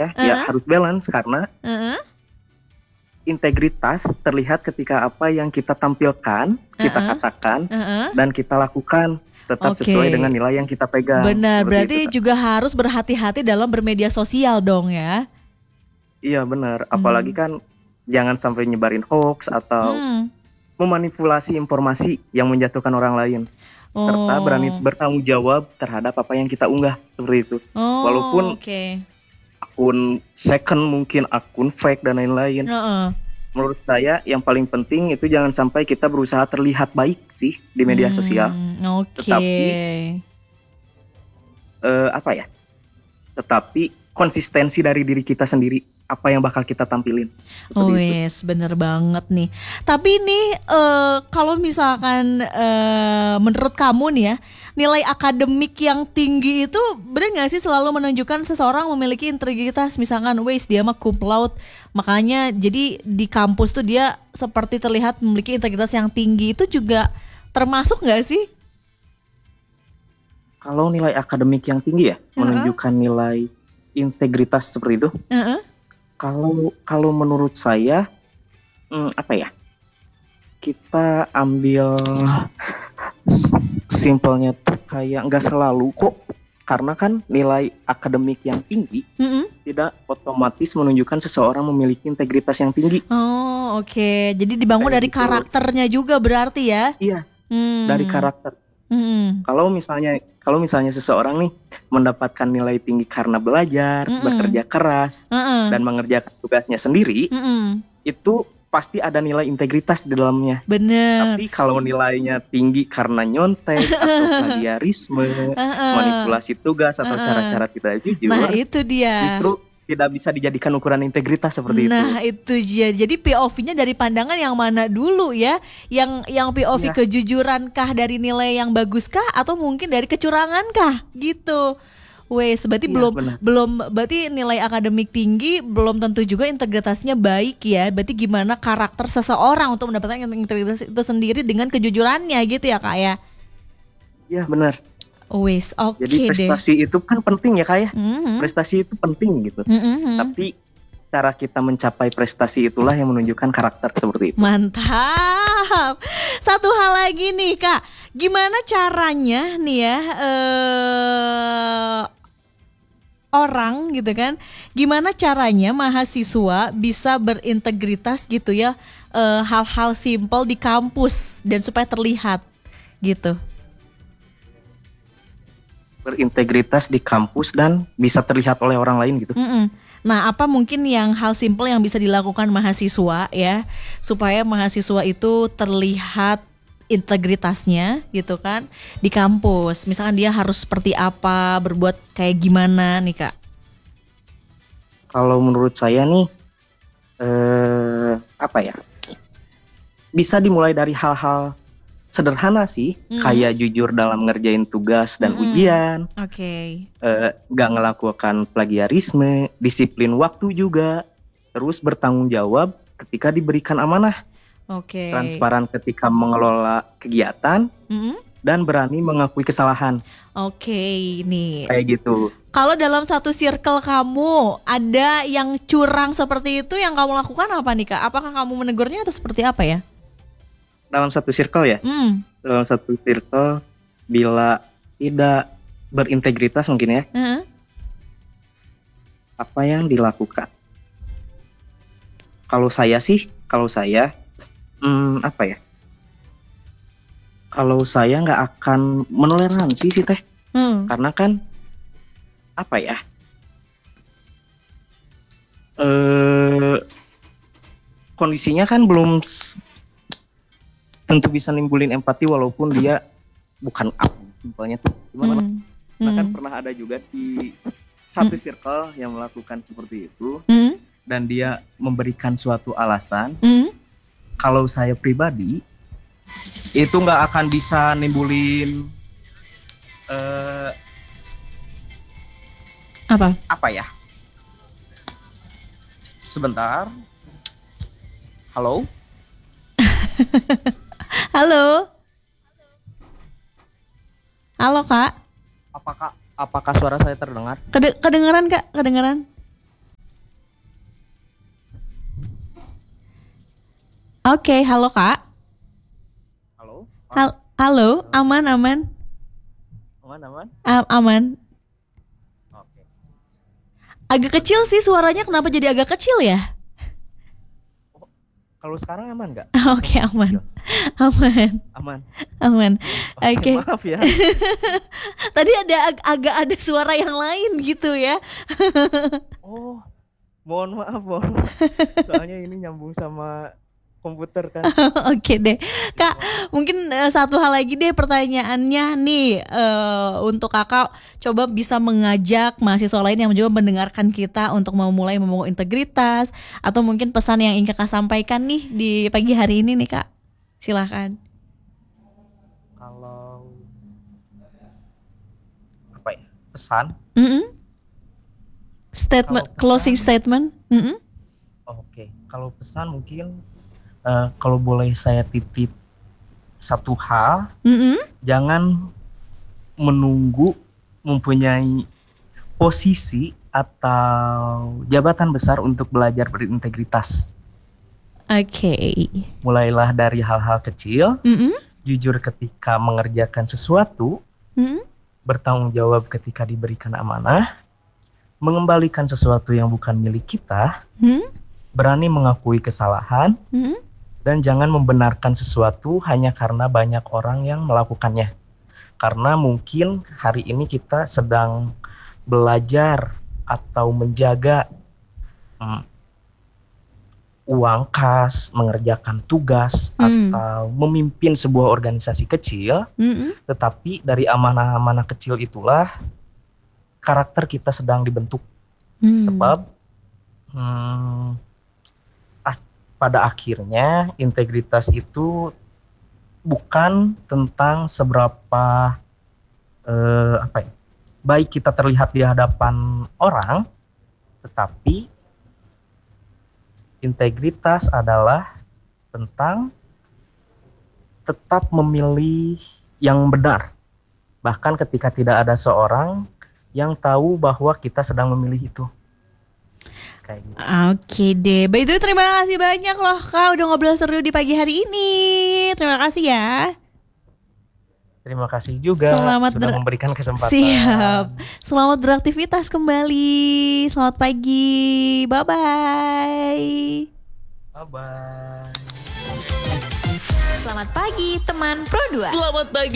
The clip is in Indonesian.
saya ya harus balance karena integritas terlihat ketika apa yang kita tampilkan, kita katakan, dan kita lakukan tetap sesuai dengan nilai yang kita pegang. Benar, berarti itu, juga harus berhati-hati dalam bermedia sosial dong ya. Iya benar, apalagi kan jangan sampai nyebarin hoax atau memanipulasi informasi yang menjatuhkan orang lain. Serta berani bertanggung jawab terhadap apa yang kita unggah, seperti itu. Walaupun akun second, mungkin akun fake dan lain-lain. Menurut saya yang paling penting itu jangan sampai kita berusaha terlihat baik sih di media sosial. Tetapi tetapi konsistensi dari diri kita sendiri, apa yang bakal kita tampilin. Wes, bener banget nih. Tapi ini kalau misalkan menurut kamu nih ya, nilai akademik yang tinggi itu benar nggak sih selalu menunjukkan seseorang memiliki integritas? Misalkan, wes dia mah cum laude, makanya jadi di kampus tuh dia seperti terlihat memiliki integritas yang tinggi. Itu juga termasuk nggak sih? Kalau nilai akademik yang tinggi ya, menunjukkan nilai integritas seperti itu. Kalau menurut saya, kita ambil simpelnya tuh kayak nggak selalu kok, karena kan nilai akademik yang tinggi tidak otomatis menunjukkan seseorang memiliki integritas yang tinggi. Jadi dibangun kayak dari gitu. Karakternya juga berarti ya? Iya, dari karakter. Kalau misalnya seseorang nih mendapatkan nilai tinggi karena belajar, bekerja keras, dan mengerjakan tugasnya sendiri, itu pasti ada nilai integritas di dalamnya. Bener. Tapi kalau nilainya tinggi karena nyontek atau plagiarisme, manipulasi tugas atau cara-cara tidak jujur, nah itu dia. Justru tidak bisa dijadikan ukuran integritas seperti itu. Nah itu dia. Jadi POV-nya dari pandangan yang mana dulu ya? Yang POV kejujurankah dari nilai yang baguskah atau mungkin dari kecurangankah? Gitu. Wes, berarti belum berarti nilai akademik tinggi belum tentu juga integritasnya baik ya. Berarti gimana karakter seseorang untuk mendapatkan integritas itu sendiri dengan kejujurannya gitu ya Kak ya? Iya benar. Wes, jadi prestasi itu kan penting ya Kak ya. Prestasi itu penting gitu. Tapi cara kita mencapai prestasi itulah yang menunjukkan karakter seperti itu. Mantap. Satu hal lagi nih Kak, gimana caranya nih ya orang gitu kan, gimana caranya mahasiswa bisa berintegritas gitu ya, hal-hal simpel di kampus dan supaya terlihat gitu. Berintegritas di kampus dan bisa terlihat oleh orang lain gitu. Nah, apa mungkin yang hal simpel yang bisa dilakukan mahasiswa ya, supaya mahasiswa itu terlihat integritasnya gitu kan di kampus. Misalkan dia harus seperti apa, berbuat kayak gimana nih Kak? Kalau menurut saya nih, bisa dimulai dari hal-hal sederhana sih, kayak jujur dalam ngerjain tugas dan ujian. Gak ngelakukan plagiarisme, disiplin waktu juga, terus bertanggung jawab ketika diberikan amanah. Transparan ketika mengelola kegiatan, dan berani mengakui kesalahan. Nih. Kayak gitu. Kalau dalam satu circle kamu ada yang curang seperti itu, yang kamu lakukan apa nih Kak? Apakah kamu menegurnya atau seperti apa ya? Dalam satu circle ya? Dalam satu circle, bila tidak berintegritas mungkin ya, apa yang dilakukan? Kalau saya kalau saya nggak akan menoleransi sih Teh, karena kan kondisinya kan belum tentu bisa nimbulin empati walaupun dia bukan simpelnya tuh gimana. Nah kan pernah ada juga di satu circle yang melakukan seperti itu, dan dia memberikan suatu alasan. Kalau saya pribadi itu nggak akan bisa nimbulin sebentar. Halo. Halo Kak. Apakah suara saya terdengar? Kedengeran Kak, kedengeran. Oke, halo Kak. Halo. Halo, aman. Aman. Aman. Oke. Agak kecil sih suaranya, kenapa jadi agak kecil ya? Kalau sekarang aman nggak? Oke, aman. Oke. Maaf ya. Tadi agak ada suara yang lain gitu ya. Oh, mohon maaf. Soalnya ini nyambung sama komputer kan. Oke deh Kak, mungkin satu hal lagi deh pertanyaannya nih, untuk Kakak coba bisa mengajak mahasiswa lain yang juga mendengarkan kita untuk memulai membangun integritas, atau mungkin pesan yang ingin Kakak sampaikan nih di pagi hari ini nih Kak, silakan. Kalau apa ya, pesan? Statement, closing statement. Oke, kalau pesan mungkin kalau boleh saya titip satu hal, jangan menunggu mempunyai posisi atau jabatan besar untuk belajar berintegritas. Oke. Mulailah dari hal-hal kecil, jujur ketika mengerjakan sesuatu, bertanggung jawab ketika diberikan amanah, mengembalikan sesuatu yang bukan milik kita, berani mengakui kesalahan, dan jangan membenarkan sesuatu hanya karena banyak orang yang melakukannya. Karena mungkin hari ini kita sedang belajar atau menjaga uang kas, mengerjakan tugas, atau memimpin sebuah organisasi kecil, tetapi dari amanah-amanah kecil itulah karakter kita sedang dibentuk. Sebab pada akhirnya integritas itu bukan tentang seberapa baik kita terlihat di hadapan orang, tetapi integritas adalah tentang tetap memilih yang benar, bahkan ketika tidak ada seorang yang tahu bahwa kita sedang memilih itu. Gitu. Oke deh, by the way terima kasih banyak loh Kak udah ngobrol seru di pagi hari ini. Terima kasih ya. Terima kasih juga sudah memberikan kesempatan. Siap. Selamat beraktivitas kembali. Selamat pagi. Bye-bye. Selamat pagi teman Pro 2. Selamat pagi